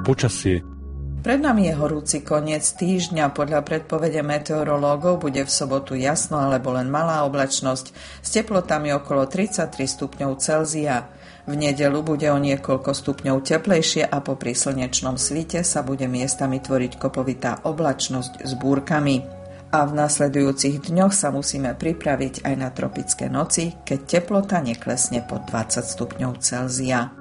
počasie. Pred nami je horúci koniec týždňa. Podľa predpovede meteorológov bude v sobotu jasno alebo len malá oblačnosť s teplotami okolo 33 stupňov Celzia. V nedeľu bude o niekoľko stupňov teplejšie a popri slnečnom svite sa bude miestami tvoriť kopovitá oblačnosť s búrkami. A v nasledujúcich dňoch sa musíme pripraviť aj na tropické noci, keď teplota neklesne pod 20 stupňov Celzia.